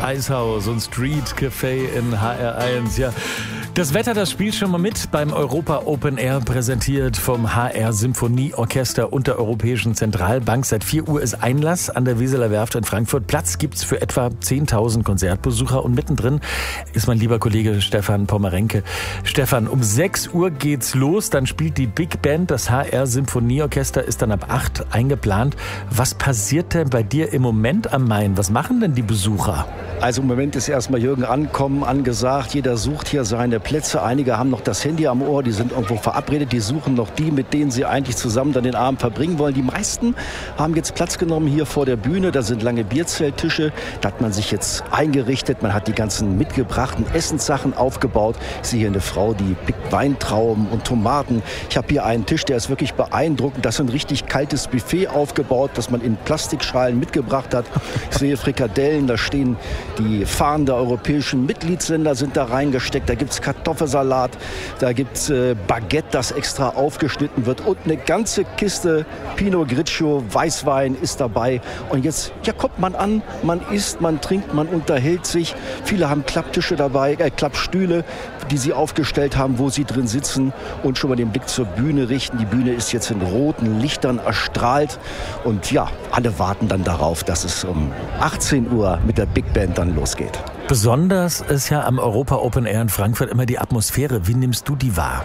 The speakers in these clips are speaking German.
Eishaus und Street Café in HR1. Ja, das Wetter, das spielt schon mal mit beim Europa Open Air, präsentiert vom HR Symphonieorchester und der Europäischen Zentralbank. Seit 4 Uhr ist Einlass an der Weseler Werft in Frankfurt. Platz gibt's für etwa 10.000 Konzertbesucher und mittendrin ist mein lieber Kollege Stefan Pommerenke. Stefan, um 6 Uhr geht's los, dann spielt die Big Band. Das HR Symphonieorchester ist dann ab 8 eingeplant. Was passiert denn bei dir im Moment am Main? Was machen denn die Besucher? Also im Moment ist erstmal Jürgen Ankommen angesagt. Jeder sucht hier seine Plätze. Einige haben noch das Handy am Ohr, die sind irgendwo verabredet. Die suchen noch die, mit denen sie eigentlich zusammen dann den Abend verbringen wollen. Die meisten haben jetzt Platz genommen hier vor der Bühne. Da sind lange Bierzelttische. Da hat man sich jetzt eingerichtet. Man hat die ganzen mitgebrachten Essenssachen aufgebaut. Ich sehe hier eine Frau, die pickt Weintrauben und Tomaten. Ich habe hier einen Tisch, der ist wirklich beeindruckend. Das ist ein richtig kaltes Buffet aufgebaut, das man in Plastikschalen mitgebracht hat. Ich sehe Frikadellen, da stehen die Fahnen der europäischen Mitgliedsländer sind da reingesteckt. Da gibt es Kartoffelsalat, da gibt es Baguette, das extra aufgeschnitten wird und eine ganze Kiste Pinot Grigio, Weißwein ist dabei. Und jetzt kommt man an, man isst, man trinkt, man unterhält sich. Viele haben Klapptische dabei, Klappstühle, die sie aufgestellt haben, wo sie drin sitzen und schon mal den Blick zur Bühne richten. Die Bühne ist jetzt in roten Lichtern erstrahlt und ja, alle warten dann darauf, dass es um 18 Uhr mit der Big Band dann losgeht. Besonders ist ja am Europa Open Air in Frankfurt immer die Atmosphäre. Wie nimmst du die wahr?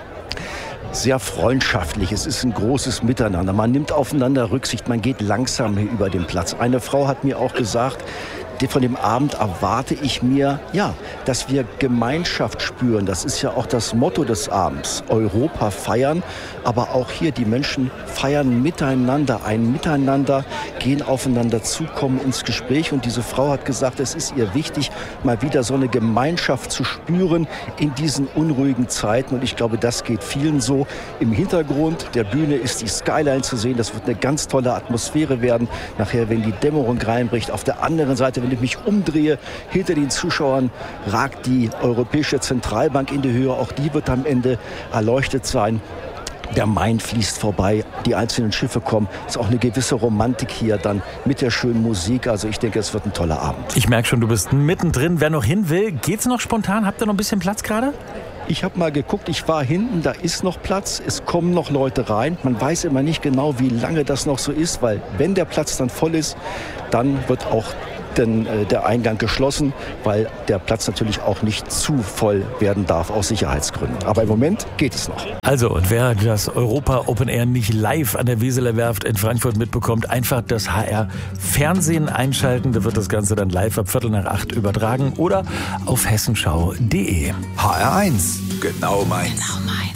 Sehr freundschaftlich. Es ist ein großes Miteinander. Man nimmt aufeinander Rücksicht. Man geht langsam hier über den Platz. Eine Frau hat mir auch gesagt, von dem Abend erwarte ich mir, dass wir Gemeinschaft spüren. Das ist ja auch das Motto des Abends. Europa feiern, aber auch hier die Menschen feiern miteinander, ein Miteinander, gehen aufeinander zu, kommen ins Gespräch. Und diese Frau hat gesagt, es ist ihr wichtig, mal wieder so eine Gemeinschaft zu spüren in diesen unruhigen Zeiten. Und ich glaube, das geht vielen so. Im Hintergrund der Bühne ist die Skyline zu sehen. Das wird eine ganz tolle Atmosphäre werden. Nachher, wenn die Dämmerung reinbricht. Auf der anderen Seite, wenn ich mich umdrehe, hinter den Zuschauern ragt die Europäische Zentralbank in die Höhe. Auch die wird am Ende erleuchtet sein. Der Main fließt vorbei, die einzelnen Schiffe kommen. Es ist auch eine gewisse Romantik hier dann mit der schönen Musik. Also ich denke, es wird ein toller Abend. Ich merke schon, du bist mittendrin. Wer noch hin will, geht's noch spontan? Habt ihr noch ein bisschen Platz gerade? Ich habe mal geguckt, ich war hinten, da ist noch Platz, es kommen noch Leute rein. Man weiß immer nicht genau, wie lange das noch so ist, weil wenn der Platz dann voll ist, dann wird auch der Eingang geschlossen, weil der Platz natürlich auch nicht zu voll werden darf aus Sicherheitsgründen. Aber im Moment geht es noch. Also, und wer das Europa Open Air nicht live an der Weseler Werft in Frankfurt mitbekommt, einfach das HR Fernsehen einschalten. Da wird das Ganze dann live ab 7:45 übertragen oder auf hessenschau.de. HR1, genau meins.